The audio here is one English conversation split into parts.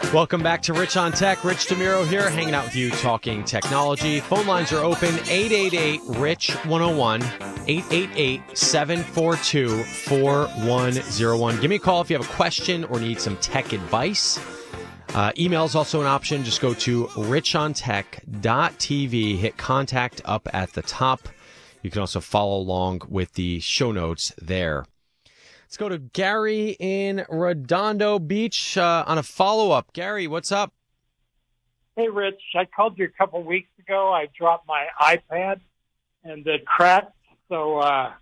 Welcome back to Rich on Tech. Rich DeMiro here, hanging out with you, talking technology. Phone lines are open, 888-RICH-101, 888-742-4101. Give me a call if you have a question or need some tech advice. Email is also an option. Just go to richontech.tv, hit contact up at the top. You can also follow along with the show notes there. Let's go to Gary in Redondo Beach on a follow-up. Gary, what's up? Hey, Rich. I called you a couple weeks ago. I dropped my iPad and it cracked, so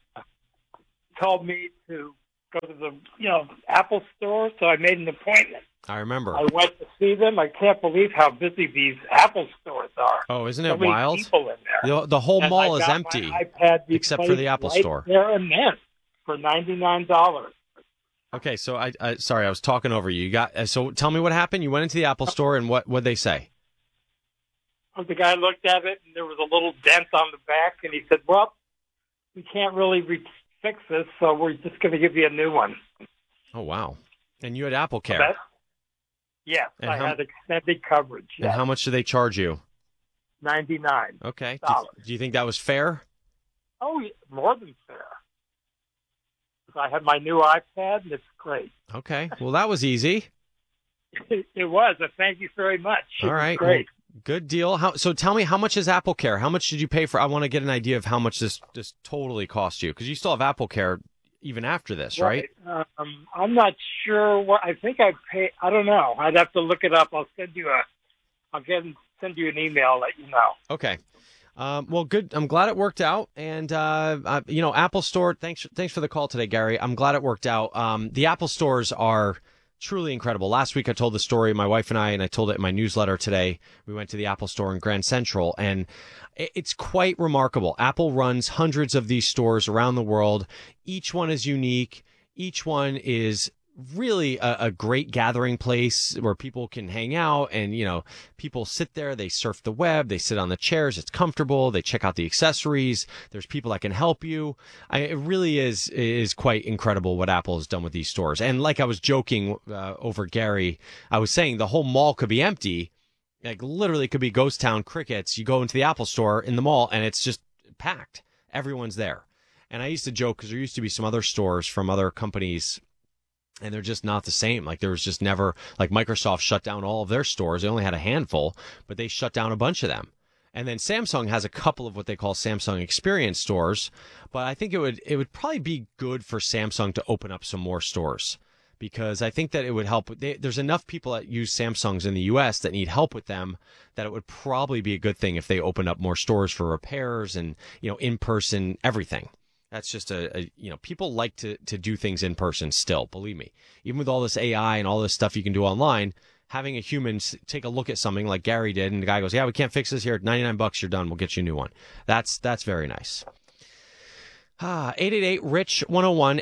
told me to go to the Apple store, so I made an appointment. I remember. I went to see them. I can't believe how busy these Apple stores are. Oh, isn't it so many wild? People in there. The whole and mall I is got empty, my iPad except for the Apple right store. There and then for $99. Okay, so I sorry, I was talking over you. So tell me what happened. You went into the Apple store, and what'd they say? The guy looked at it, and there was a little dent on the back, and he said, "Well, we can't really fix this, so we're just going to give you a new one." Oh, wow. And you had Apple Care. Yes, and I had extended coverage. And how much do they charge you? $99. Okay. Do you think that was fair? Oh, more than fair. I had my new iPad, and it's great. Okay. Well, that was easy. It was. Thank you very much. All right. Great. Well, good deal. So tell me, how much is Apple Care? How much did you pay for? I want to get an idea of how much this totally cost you, because you still have Apple Care even after this, right? I'm not sure what. I think I pay. I don't know. I'd have to look it up. I'll send you an email. I'll let you know. Okay. Well, good. I'm glad it worked out. And, Apple Store, thanks for the call today, Gary. I'm glad it worked out. The Apple stores are truly incredible. Last week I told the story, my wife and I told it in my newsletter today. We went to the Apple Store in Grand Central, and it's quite remarkable. Apple runs hundreds of these stores around the world. Each one is unique. Each one is really a great gathering place where people can hang out, and people sit there, they surf the web, they sit on the chairs, it's comfortable, they check out the accessories, there's people that can help you. It really is quite incredible what Apple has done with these stores. And like I was joking over Gary, I was saying the whole mall could be empty, like literally could be ghost town, crickets. You go into the Apple Store in the mall and it's just packed, everyone's there. And I used to joke, because there used to be some other stores from other companies, and they're just not the same. Like, there was just never, like, Microsoft shut down all of their stores. They only had a handful, but they shut down a bunch of them. And then Samsung has a couple of what they call Samsung Experience stores, but I think it would probably be good for Samsung to open up some more stores, because I think that it would help. There's enough people that use Samsungs in the U.S. that need help with them, that it would probably be a good thing if they opened up more stores for repairs and, in-person everything. That's just people like to do things in person still, believe me. Even with all this AI and all this stuff you can do online, having a human take a look at something like Gary did, and the guy goes, "Yeah, we can't fix this here. $99, you're done. We'll get you a new one." That's very nice. 888-RICH-101,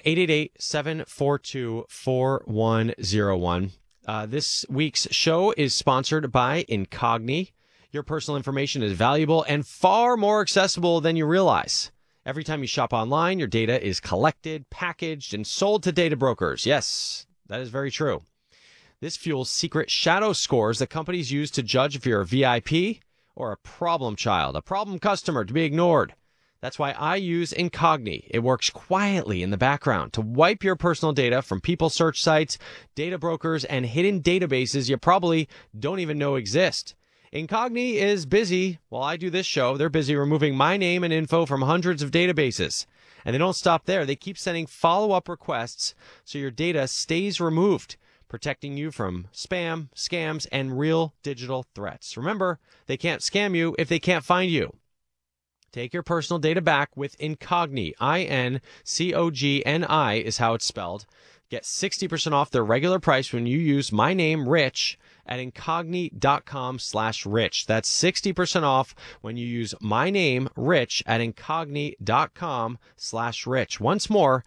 888-742-4101. This week's show is sponsored by Incogni. Your personal information is valuable and far more accessible than you realize. Every time you shop online, your data is collected, packaged, and sold to data brokers. Yes, that is very true. This fuels secret shadow scores that companies use to judge if you're a VIP or a problem child, a problem customer to be ignored. That's why I use Incogni. It works quietly in the background to wipe your personal data from people search sites, data brokers, and hidden databases you probably don't even know exist. Incogni is busy. While I do this show, they're busy removing my name and info from hundreds of databases. And they don't stop there. They keep sending follow-up requests so your data stays removed, protecting you from spam, scams, and real digital threats. Remember, they can't scam you if they can't find you. Take your personal data back with Incogni. Incogni is how it's spelled. Get 60% off their regular price when you use my name, Rich, at incogni.com/rich. That's 60% off when you use my name, Rich, at incogni.com/rich. Once more,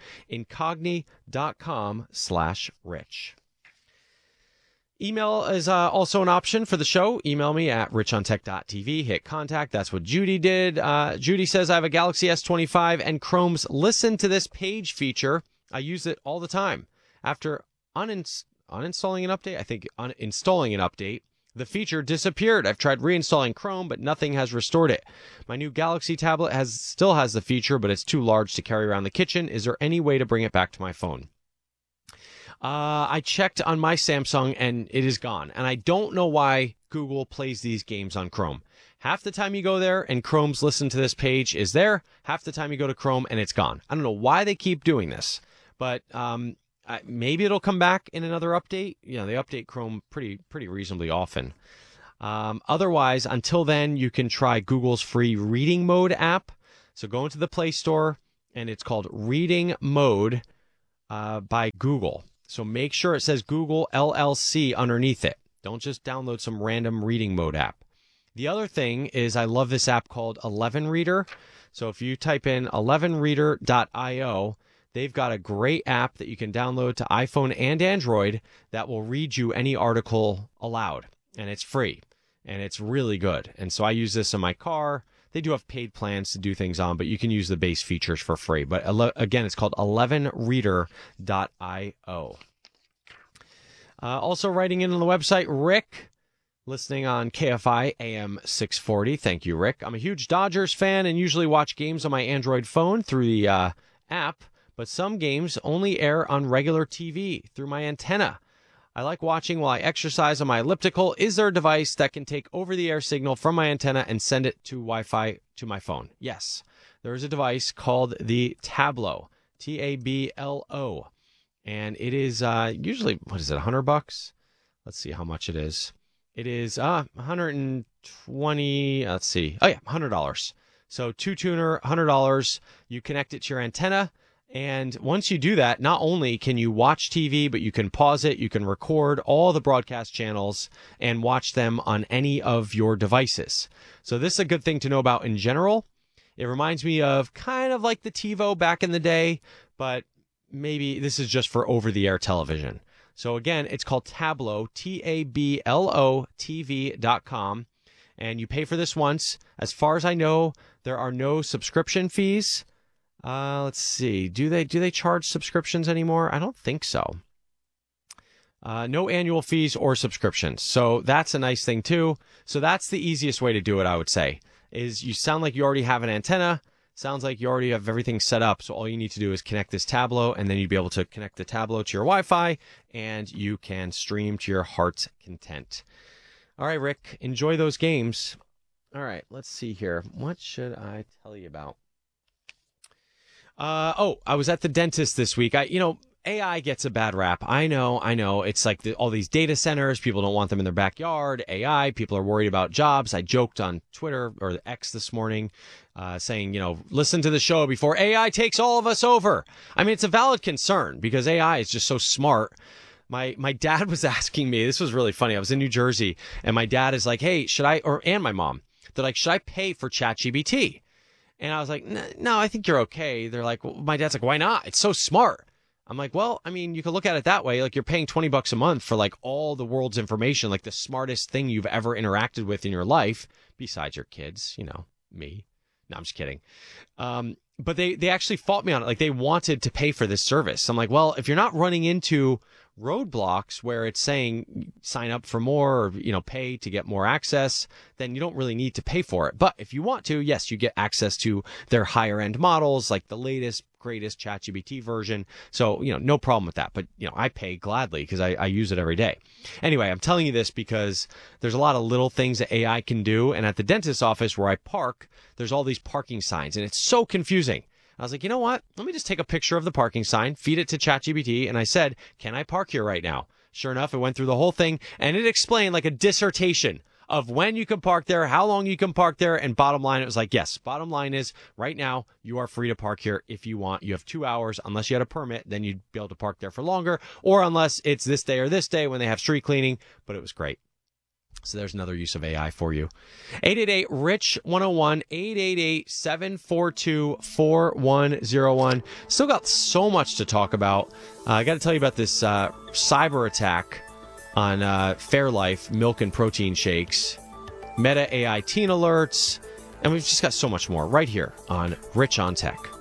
incogni.com/rich. Email is also an option for the show. Email me at richontech.tv. Hit contact. That's what Judy did. Judy says, I have a Galaxy S25 and Chrome's Listen to This Page feature. I use it all the time. After uninstalling an update. I think uninstalling an update. The feature disappeared. I've tried reinstalling Chrome, but nothing has restored it. My new Galaxy tablet still has the feature, but it's too large to carry around the kitchen. Is there any way to bring it back to my phone? I checked on my Samsung, and it is gone. And I don't know why Google plays these games on Chrome. Half the time you go there and Chrome's listen to this page is there. Half the time you go to Chrome and it's gone. I don't know why they keep doing this, but maybe it'll come back in another update. You know, they update Chrome pretty reasonably often. Otherwise, until then, you can try Google's free Reading Mode app. So go into the Play Store, and it's called Reading Mode by Google. So make sure it says Google LLC underneath it. Don't just download some random Reading Mode app. The other thing is I love this app called 11Reader. So if you type in 11reader.io, they've got a great app that you can download to iPhone and Android that will read you any article aloud. And it's free. And it's really good. And so I use this in my car. They do have paid plans to do things on, but you can use the base features for free. But again, it's called 11reader.io. Also writing in on the website, Rick, listening on KFI AM 640. Thank you, Rick. I'm a huge Dodgers fan and usually watch games on my Android phone through the app, but some games only air on regular TV through my antenna. I like watching while I exercise on my elliptical. Is there a device that can take over-the-air signal from my antenna and send it to Wi-Fi to my phone? Yes. There is a device called the Tablo, Tablo, and it is usually, what is it, $100? Let's see how much it is. It is 120, let's see. Oh, yeah, $100. So two-tuner, $100. You connect it to your antenna. And once you do that, not only can you watch TV, but you can pause it, you can record all the broadcast channels and watch them on any of your devices. So this is a good thing to know about in general. It reminds me of kind of like the TiVo back in the day, but maybe this is just for over-the-air television. So again, it's called Tablo, Tablo TV.com, and you pay for this once. As far as I know, there are no subscription fees. Let's see. Do they charge subscriptions anymore? I don't think so. No annual fees or subscriptions. So that's a nice thing too. So that's the easiest way to do it, I would say, is you sound like you already have an antenna. Sounds like you already have everything set up. So all you need to do is connect this Tablo, and then you'd be able to connect the Tablo to your Wi-Fi, and you can stream to your heart's content. All right, Rick, enjoy those games. All right, let's see here. What should I tell you about? I was at the dentist this week. AI gets a bad rap. I know. It's like all these data centers. People don't want them in their backyard. AI, people are worried about jobs. I joked on Twitter or X this morning saying, listen to the show before AI takes all of us over. I mean, it's a valid concern because AI is just so smart. My dad was asking me, this was really funny. I was in New Jersey and my dad is like, hey, and my mom, they're like, should I pay for ChatGPT? And I was like, no, I think you're okay. They're like, well, my dad's like, why not? It's so smart. I'm like, well, I mean, you can look at it that way. Like, you're paying $20 a month for like all the world's information, like the smartest thing you've ever interacted with in your life, besides your kids, me. No, I'm just kidding. But they actually fought me on it. Like, they wanted to pay for this service. I'm like, well, if you're not running into roadblocks where it's saying sign up for more or, pay to get more access, then you don't really need to pay for it. But if you want to, yes, you get access to their higher end models, like the latest, greatest ChatGPT version. So, no problem with that. But, I pay gladly because I use it every day. Anyway, I'm telling you this because there's a lot of little things that AI can do. And at the dentist's office where I park, there's all these parking signs and it's so confusing. I was like, you know what? Let me just take a picture of the parking sign, feed it to ChatGPT, and I said, can I park here right now? Sure enough, it went through the whole thing, and it explained like a dissertation of when you can park there, how long you can park there, and bottom line, it was like, yes, bottom line is, right now, you are free to park here if you want. You have 2 hours. Unless you had a permit, then you'd be able to park there for longer, or unless it's this day or this day when they have street cleaning, but it was great. So there's another use of AI for you. 888-RICH-101, 888-742-4101. Still got so much to talk about. I got to tell you about this cyber attack on Fairlife milk and protein shakes, Meta AI teen alerts, and we've just got so much more right here on Rich on Tech.